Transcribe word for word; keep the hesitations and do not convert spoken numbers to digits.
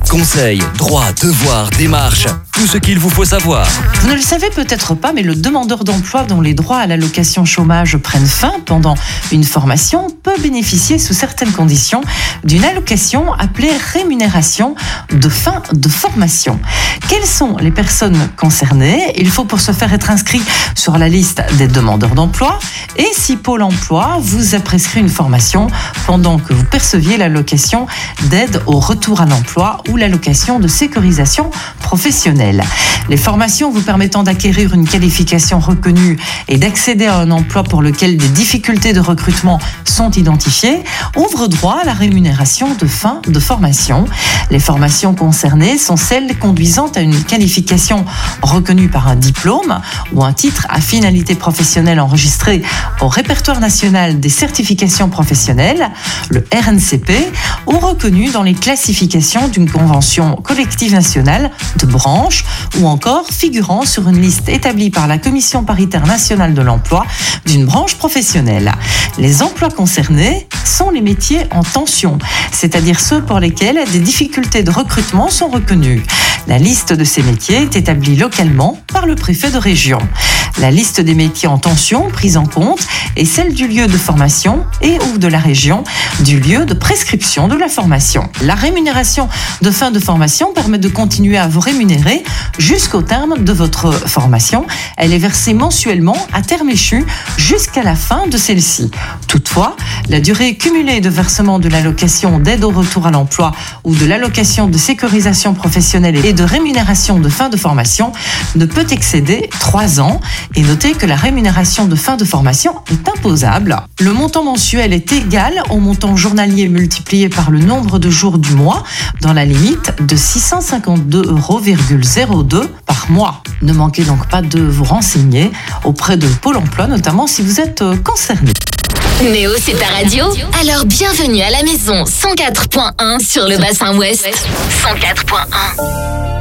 Conseils, droits, devoirs, démarches, tout ce qu'il vous faut savoir. Vous ne le savez peut-être pas, mais le demandeur d'emploi dont les droits à l'allocation chômage prennent fin pendant une formation peut bénéficier sous certaines conditions d'une allocation appelée rémunération de fin de formation. Quelles sont les personnes concernées ? Il faut pour ce faire être inscrit sur la liste des demandeurs d'emploi et si Pôle emploi vous a prescrit une formation pendant que vous perceviez l'allocation d'aide au retour à l'emploi ou l'allocation de sécurisation professionnelle. Les formations vous permettant d'acquérir une qualification reconnue et d'accéder à un emploi pour lequel des difficultés de recrutement sont identifiées ouvrent droit à la rémunération de fin de formation. Les formations concernées sont celles conduisant à une qualification reconnue par un diplôme ou un titre à finalité professionnelle enregistré au répertoire national des certifications professionnelles, le R N C P, ou reconnu dans les classifications d'une convention collective nationale de branche ou encore figurant sur une liste établie par la Commission paritaire nationale de l'emploi d'une branche professionnelle. Les emplois concernés sont les métiers en tension, c'est-à-dire ceux pour lesquels des difficultés de recrutement sont reconnues. La liste de ces métiers est établie localement par le préfet de région. La liste des métiers en tension prise en compte est celle du lieu de formation et ou de la région du lieu de prescription de la formation. La rémunération de fin de formation permet de continuer à vous rémunérer jusqu'au terme de votre formation. Elle est versée mensuellement à terme échu jusqu'à la fin de celle-ci. Toutefois, la durée cumulée de versement de l'allocation d'aide au retour à l'emploi ou de l'allocation de sécurisation professionnelle et de rémunération de fin de formation ne peut excéder trois ans. Et notez que la rémunération de fin de formation est imposable. Le montant mensuel est égal au montant journalier multiplié par le nombre de jours du mois dans la limite de six cent cinquante-deux euros zéro deux par mois. Ne manquez donc pas de vous renseigner auprès de Pôle emploi, notamment si vous êtes concerné. Néo, c'est ta radio ? Alors bienvenue à la maison cent quatre point un sur le bassin ouest. cent quatre point un